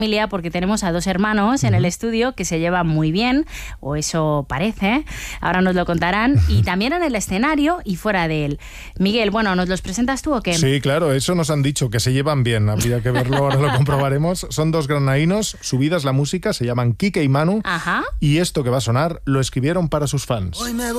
familia porque tenemos a dos hermanos en el estudio que se llevan muy bien, o eso parece, ahora nos lo contarán, y también en el escenario y fuera de él. Miguel, bueno, ¿nos los presentas tú o qué? Sí, claro, eso nos han dicho, que se llevan bien, habría que verlo, ahora lo comprobaremos. Son dos granadinos, subidas la música, se llaman Quique y Manu, Ajá. y esto que va a sonar lo escribieron para sus fans. Hoy me voy